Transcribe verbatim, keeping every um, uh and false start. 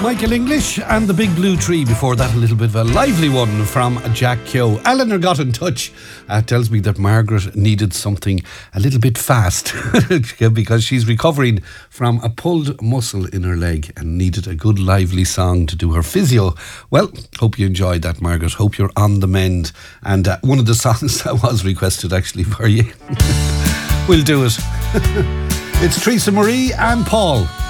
Michael English and the Big Blue Tree. Before that, a little bit of a lively one from Jack Keogh. Eleanor got in touch. Uh, tells me that Margaret needed something a little bit fast because she's recovering from a pulled muscle in her leg and needed a good lively song to do her physio. Well, hope you enjoyed that, Margaret. Hope you're on the mend. And uh, one of the songs that was requested actually for you. We'll do it. It's Teresa Marie and Paul.